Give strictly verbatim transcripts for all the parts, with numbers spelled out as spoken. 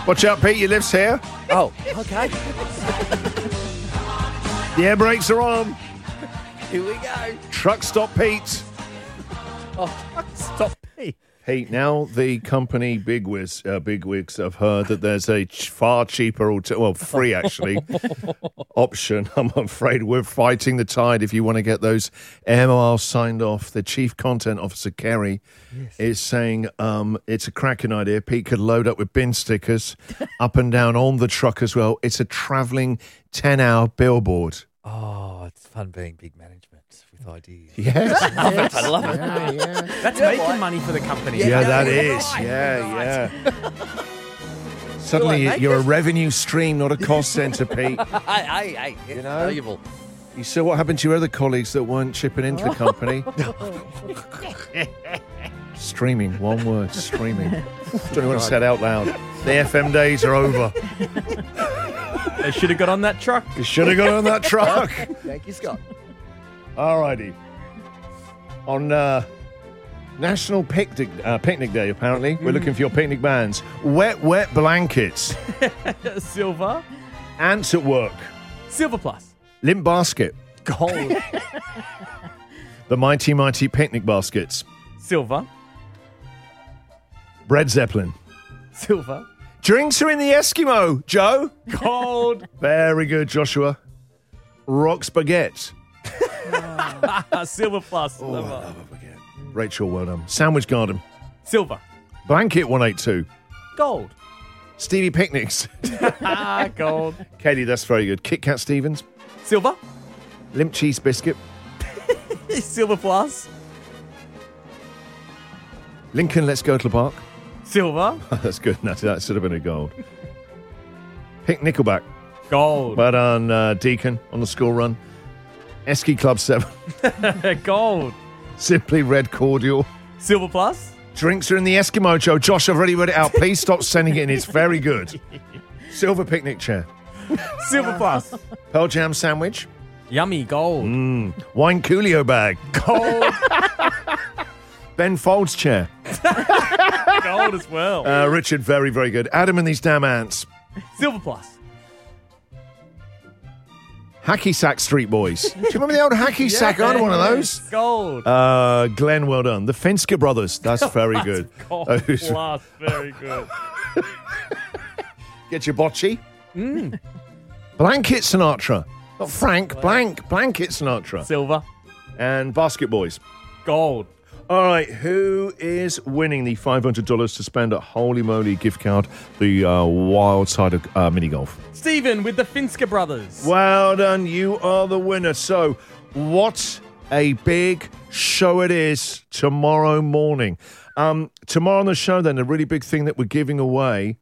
Watch out, Pete, your lift's here. Oh, okay. The air brakes are on. Here we go. Truck stop, Pete. Oh, stop Pete. Pete, now the company bigwigs, uh, bigwigs have heard that there's a ch- far cheaper, alter- well, free actually, option. I'm afraid we're fighting the tide if you want to get those air miles signed off. The Chief Content Officer, Kerry, yes. is saying um, it's a cracking idea. Pete could load up with bin stickers up and down on the truck as well. It's a travelling ten-hour billboard. Oh, it's fun being big management with ideas. Yes. I love it. I love it. Yeah, yeah. That's Yeah, making right. money for the company. Yeah, Yeah, that yeah, is. right, Yeah, right. yeah. Suddenly, make you're it? a revenue stream, not a cost centre, Pete. Hey, hey, hey. It's You know? valuable. You saw what happened to your other colleagues that weren't chipping into the company? Streaming, one word, streaming. Don't even want to say it out loud. The F M days are over. They should have got on that truck. You should have got on that truck. Thank you, Scott. All righty. On uh, National Picnic uh, Picnic Day, apparently, we're looking for your picnic bands. Wet, wet blankets. Silver. Ants at work. Silver plus. Limp basket. Gold. The mighty, mighty picnic baskets. Silver. Bread Zeppelin. Silver. Drinks are in the Eskimo, Joe. Gold. Very good, Joshua. Rock spaghetti. Silver plus. Oh, I Silver. love a baguette. Rachel, well done. Sandwich Garden. Silver. Blanket one eighty-two. Gold. Stevie Picnics. Ah, gold. Katie, that's very good. Kit Kat Stevens. Silver. Limp Cheese Biscuit. Silver plus. Lincoln, Let's Go to the Park. Silver. That's good. That, that should have been a gold. Pink Nickelback. Gold. But on uh, Deacon on the school run. Esky Club seven. Gold. Simply Red Cordial. Silver plus. Drinks are in the Eskimo, Joe. Josh, I've already read it out. Please stop sending it in. It's very good. Silver picnic chair. Silver plus. Pearl Jam sandwich. Yummy. Gold. Mm. Wine Coolio bag. Gold. Ben Folds chair. Gold as well. Uh, Richard, very, very good. Adam and these damn ants. Silver plus. Hacky Sack Street Boys. Do you remember the old Hacky Sack? I had one of those. Gold. Uh, Glenn, well done. The Finsker Brothers. That's very good. Gold Those- plus. Very good. Get your bocce. Mm. Blanket Sinatra. Not Frank. Blank. Blanket Sinatra. Silver. And Basket Boys. Gold. All right, who is winning the five hundred dollars to spend at Holy Moly gift card, the uh, wild side of uh, mini golf? Stephen with the Finsker brothers. Well done, you are the winner. So, what a big show it is tomorrow morning. Um, tomorrow on the show, then, a really big thing that we're giving away.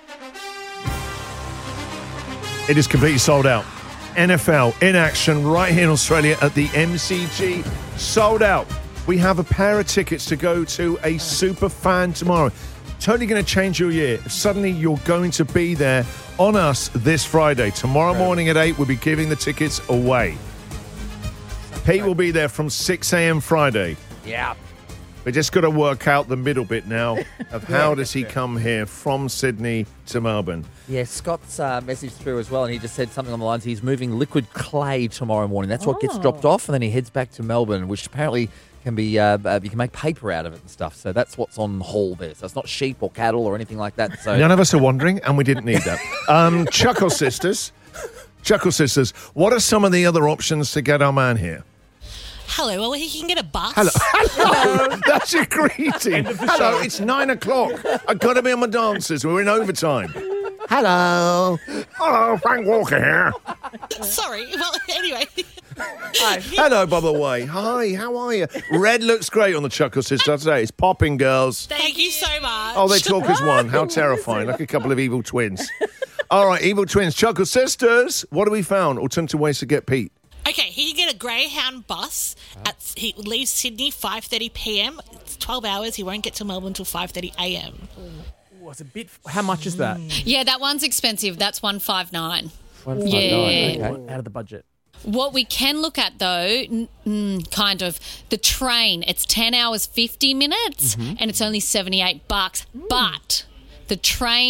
It is completely sold out. N F L in action right here in Australia at the M C G. Sold out. We have a pair of tickets to go to a super fan tomorrow. Totally going to change your year. Suddenly you're going to be there on us this Friday. Tomorrow morning at eight, we'll be giving the tickets away. Pete will be there from six a.m. Friday. Yeah. We just got to work out the middle bit now of how does he come here from Sydney to Melbourne. Yeah, Scott's uh, message through as well, and he just said something on the lines. He's moving liquid clay tomorrow morning. That's what gets dropped off, and then he heads back to Melbourne, which apparently can be, uh, uh, you can make paper out of it and stuff. So that's what's on haul there. So it's not sheep or cattle or anything like that. So None of us are wondering, and we didn't need that. Um, Chuckle Sisters. Chuckle Sisters, what are some of the other options to get our man here? Hello, well, he can get a bus. Hello. Hello. That's a greeting. Hello, it's nine o'clock. I've got to be on my dances. We're in overtime. Hello. Hello, Frank Walker here. Sorry. Well, anyway. Hi. Hello, Bubba Way. Hi, how are you? Red looks great on the Chuckle Sisters today. It's popping, girls. Thank you so much. Oh, they talk as one. How terrifying. Like a couple of evil twins. All right, evil twins, Chuckle Sisters. What have we found? Alternative ways to get Pete. Okay, he can get a Greyhound bus. At, he leaves Sydney five thirty p.m. It's twelve hours. He won't get to Melbourne until five thirty a.m. Oh, it's a bit. How much is that? Yeah, that one's expensive. That's one five nine. One five Yeah. nine, okay. Out of the budget. What we can look at, though, n- mm, kind of the train. It's ten hours fifty minutes, and it's only seventy eight bucks. But the train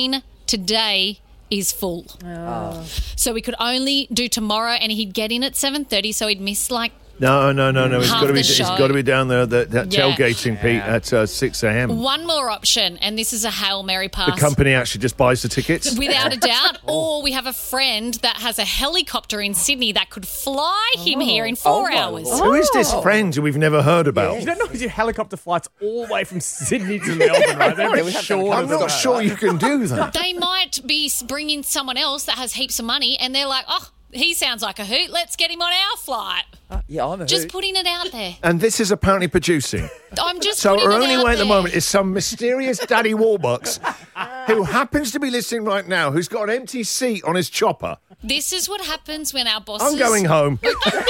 today is full. Oh. So we could only do tomorrow, and he'd get in at seven thirty, so he'd miss like No, no, no, no. It's Half got to be. the It's show. got to be down there. That, that Yeah. tailgating, Pete, at uh, six a.m. one more option, and this is a Hail Mary pass. The company actually just buys the tickets. Without a doubt. Or we have a friend that has a helicopter in Sydney that could fly him here in four Oh, my hours. Lord. Who is this friend who we've never heard about? You don't know your helicopter flights all the way from Sydney to Melbourne, right? They're a Yeah, bit we have to short I'm of not that. sure you can do that. They might be bringing someone else that has heaps of money, and they're like, oh, he sounds like a hoot. Let's get him on our flight. Yeah, I'm a Just hoot. putting it out there. And this is apparently producing. I'm just So putting our it only out way at the there. moment is some mysterious Daddy Warbucks who happens to be listening right now, who's got an empty seat on his chopper. This is what happens when our bosses... I'm going home.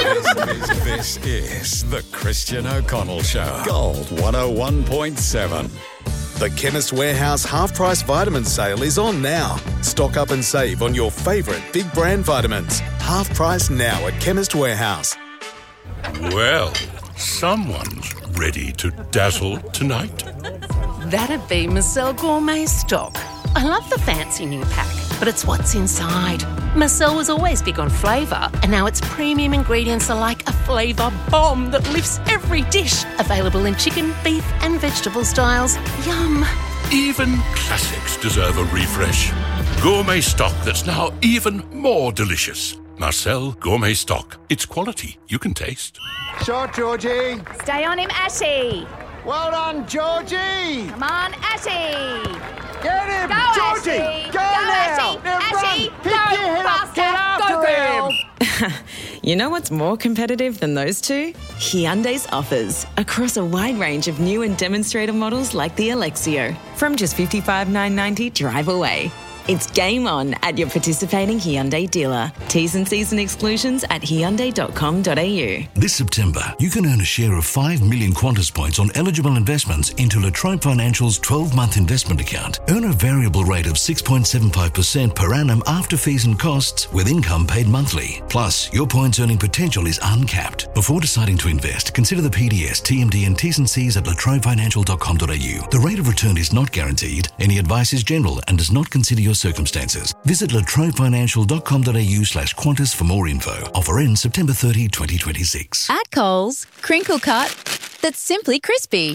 This is the Christian O'Connell Show. Gold one oh one point seven. The Chemist Warehouse half-price vitamin sale is on now. Stock up and save on your favourite big brand vitamins. Half price now at Chemist Warehouse. Well, someone's ready to dazzle tonight. That'd be Marcel Gourmet Stock. I love the fancy new pack, but it's what's inside. Marcel was always big on flavour, and now its premium ingredients are like a flavour bomb that lifts every dish. Available in chicken, beef and vegetable styles. Yum. Even classics deserve a refresh. Gourmet stock that's now even more delicious. Marcel Gourmet Stock. It's quality you can taste. Shot, Georgie. Stay on him, Ashy. Well done, Georgie. Come on, Ashy. Get him, Go, Georgie. Ashy. Go, Go, now. Ashy. Now Ashy. run. Go, Pick your head up. faster. Get after Go, girl. him. You know what's more competitive than those two? Hyundai's offers across a wide range of new and demonstrator models like the Alexio from just fifty-five thousand nine hundred ninety dollars drive away. It's game on at your participating Hyundai dealer. T's and C's and exclusions at hyundai dot com dot a u. This September, you can earn a share of five million Qantas points on eligible investments into Latrobe Financial's twelve-month investment account. Earn a variable rate of six point seven five percent per annum after fees and costs with income paid monthly. Plus, your points earning potential is uncapped. Before deciding to invest, consider the P D S, T M D and T's and C's at latrobe financial dot com dot a u. The rate of return is not guaranteed. Any advice is general and does not consider your circumstances. Visit latrobe financial dot com dot a u slash Qantas for more info. Offer ends September thirtieth, twenty twenty-six. At Coles, crinkle cut that's simply crispy.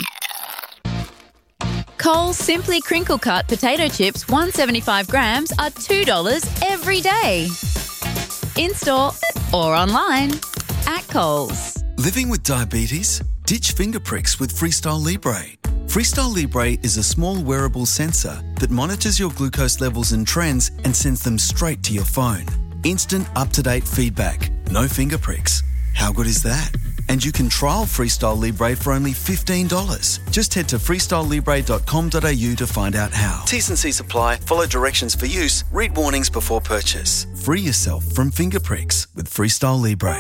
Coles Simply Crinkle Cut potato chips, one hundred seventy-five grams, are two dollars every day. In-store or online at Coles. Living with diabetes? Ditch finger pricks with Freestyle Libre. Freestyle Libre is a small wearable sensor that monitors your glucose levels and trends and sends them straight to your phone. Instant, up-to-date feedback. No finger pricks. How good is that? And you can trial Freestyle Libre for only fifteen dollars. Just head to freestyle libre dot com dot a u to find out how. T's and C's apply. Follow directions for use. Read warnings before purchase. Free yourself from finger pricks with Freestyle Libre.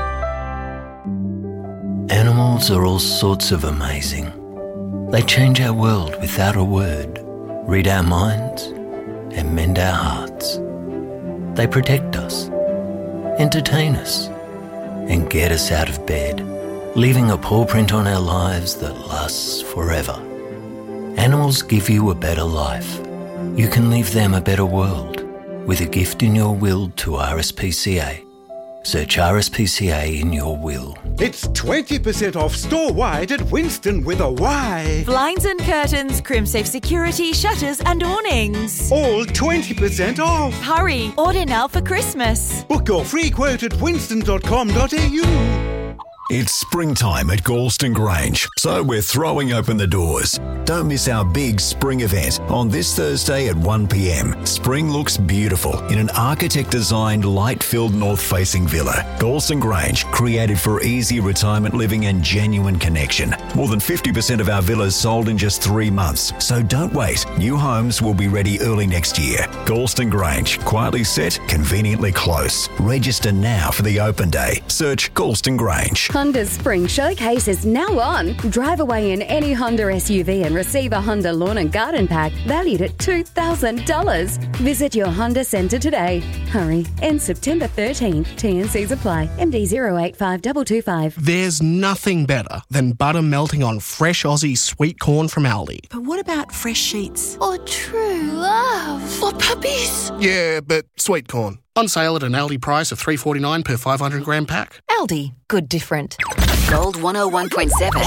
Animals are all sorts of amazing. They change our world without a word, read our minds, and mend our hearts. They protect us, entertain us, and get us out of bed, leaving a paw print on our lives that lasts forever. Animals give you a better life. You can leave them a better world with a gift in your will to R S P C A. Search R S P C A in your will. It's twenty percent off store-wide at Winston with a Y. Blinds and curtains, CrimSafe security, shutters and awnings. All twenty percent off. Hurry, order now for Christmas. Book your free quote at winston dot com dot a u. It's springtime at Galston Grange, so we're throwing open the doors. Don't miss our big spring event on this Thursday at one p m. Spring looks beautiful in an architect-designed, light-filled north-facing villa. Galston Grange, created for easy retirement living and genuine connection. More than fifty percent of our villas sold in just three months, so don't wait. New homes will be ready early next year. Galston Grange, quietly set, conveniently close. Register now for the open day. Search Galston Grange. Honda's Spring Showcase is now on. Drive away in any Honda S U V and receive a Honda Lawn and Garden Pack valued at two thousand dollars. Visit your Honda Centre today. Hurry, ends September thirteenth. T N Cs apply. M D zero eight five two two five. There's nothing better than butter melting on fresh Aussie sweet corn from Aldi. But what about fresh sheets? Or true love? Or puppies? Yeah, but sweet corn. On sale at an Aldi price of three dollars forty-nine per five hundred gram pack. Aldi, good different. Gold one oh one point seven.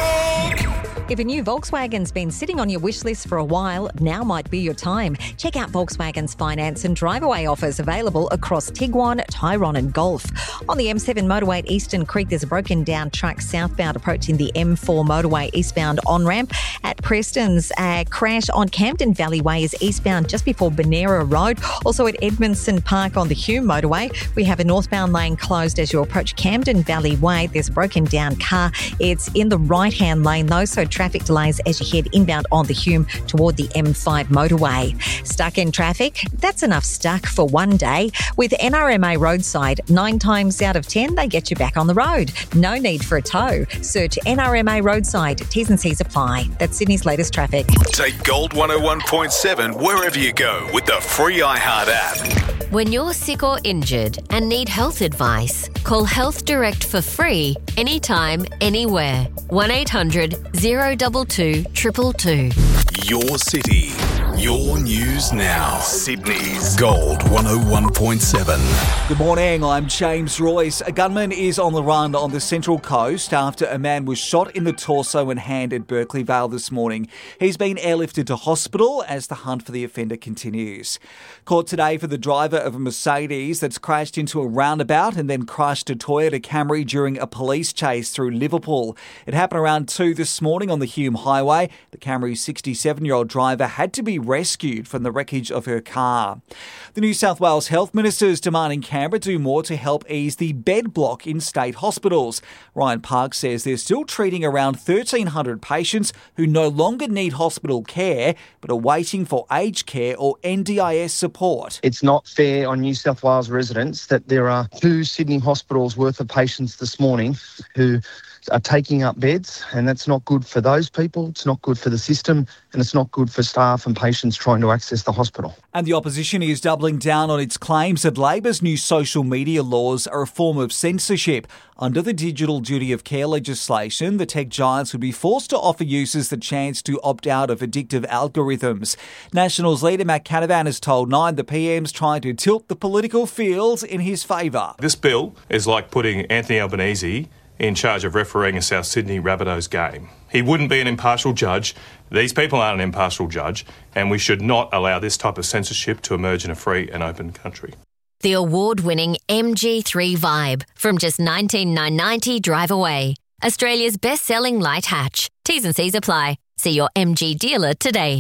If a new Volkswagen's been sitting on your wish list for a while, now might be your time. Check out Volkswagen's finance and drive-away offers available across Tiguan, Tyrone and Golf. On the M seven motorway at Eastern Creek, there's a broken-down truck southbound approaching the M four motorway eastbound on-ramp. At Preston's, a crash on Camden Valley Way is eastbound just before Benera Road. Also at Edmondson Park on the Hume motorway, we have a northbound lane closed as you approach Camden Valley Way. There's a broken-down car. It's in the right-hand lane, though, so traffic delays as you head inbound on the Hume toward the M five motorway. Stuck in traffic? That's enough stuck for one day. With N R M A Roadside, nine times out of ten, they get you back on the road. No need for a tow. Search N R M A Roadside. T's and C's apply. That's Sydney's latest traffic. Take Gold one oh one point seven wherever you go with the free iHeart app. When you're sick or injured and need health advice, call Health Direct for free, anytime, anywhere. one eight hundred zero two two two two two. Your city, your news now. Sydney's Gold one oh one point seven. Good morning, I'm James Royce. A gunman is on the run on the Central Coast after a man was shot in the torso and hand at Berkeley Vale this morning. He's been airlifted to hospital as the hunt for the offender continues. Caught today for the driver of a Mercedes that's crashed into a roundabout and then crushed a Toyota Camry during a police chase through Liverpool. It happened around two this morning on the Hume Highway. The Camry's sixty-seven-year-old driver had to be rescued from the wreckage of her car. The New South Wales Health Minister is demanding Canberra do more to help ease the bed block in state hospitals. Ryan Park says they're still treating around thirteen hundred patients who no longer need hospital care but are waiting for aged care or N D I S support. It's not fair on New South Wales residents that there are two Sydney hospitals worth of patients this morning who are taking up beds, and that's not good for those people, it's not good for the system, and it's not good for staff and patients trying to access the hospital. And the opposition is doubling down on its claims that Labor's new social media laws are a form of censorship. Under the Digital Duty of Care legislation, the tech giants would be forced to offer users the chance to opt out of addictive algorithms. Nationals leader Matt Canavan has told Nine the P M's trying to tilt the political fields in his favour. This bill is like putting Anthony Albanese in charge of refereeing a South Sydney Rabbitohs game. He wouldn't be an impartial judge. These people aren't an impartial judge, and we should not allow this type of censorship to emerge in a free and open country. The award-winning M G three Vibe from just nineteen thousand nine hundred ninety dollars drive away. Australia's best-selling light hatch. T's and C's apply. See your M G dealer today.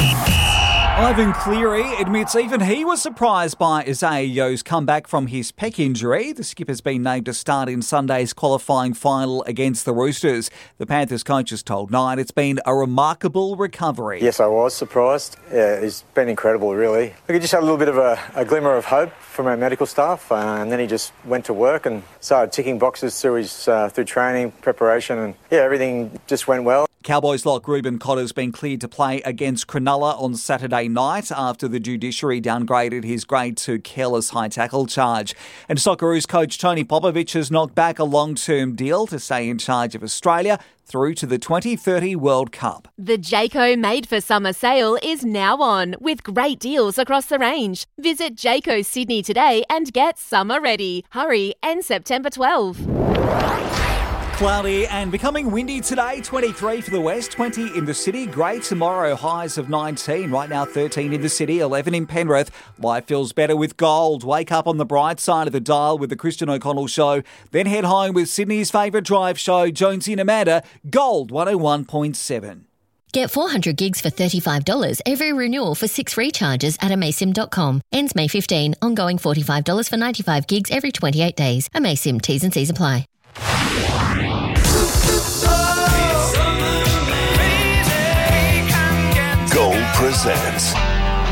Ivan Cleary admits even he was surprised by Isaiah Yeo's comeback from his pec injury. The skipper's been named to start in Sunday's qualifying final against the Roosters. The Panthers coach has told Nine it's been a remarkable recovery. Yes, I was surprised. Yeah, it's been incredible, really. We just had a little bit of a, a glimmer of hope from our medical staff, uh, and then he just went to work and started ticking boxes through his uh, through training, preparation, and yeah, everything just went well. Cowboys lock Ruben Cotter's been cleared to play against Cronulla on Saturday night after the judiciary downgraded his grade two careless high tackle charge. And Socceroos coach Tony Popovic has knocked back a long-term deal to stay in charge of Australia through to the twenty thirty World Cup. The Jayco Made for Summer sale is now on with great deals across the range. Visit Jayco Sydney today and get summer ready. Hurry, ends September twelfth. Cloudy and becoming windy today, twenty-three for the west, twenty in the city. Grey tomorrow, highs of nineteen. Right now thirteen in the city, eleven in Penrith. Life feels better with gold. Wake up on the bright side of the dial with the Christian O'Connell Show. Then head home with Sydney's favourite drive show, Jonesy and Amanda, Gold one oh one point seven. Get four hundred gigs for thirty-five dollars every renewal for six recharges at amaysim dot com. Ends May fifteenth. Ongoing forty-five dollars for ninety-five gigs every twenty-eight days. Amaysim, T's and C's apply. Gold presents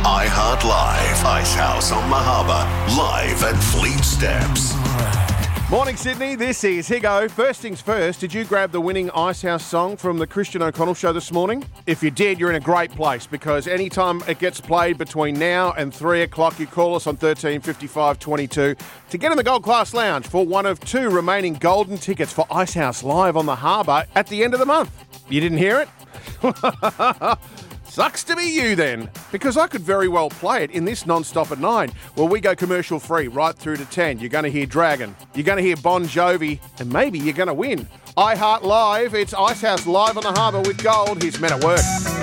iHeart Live, Ice House on Mahaba, live at Fleet Steps. Morning, Sydney. This is Higo. First things first, did you grab the winning Icehouse song from the Christian O'Connell show this morning? If you did, you're in a great place because anytime it gets played between now and three o'clock, you call us on thirteen fifty-five twenty-two to get in the Gold Class Lounge for one of two remaining golden tickets for Icehouse Live on the Harbour at the end of the month. You didn't hear it? Sucks to be you then, because I could very well play it in this non-stop at nine, where we go commercial free right through to ten. You're going to hear Dragon, you're going to hear Bon Jovi, and maybe you're going to win. iHeart Live, it's Icehouse Live on the Harbour with Gold. Here's Men at Work.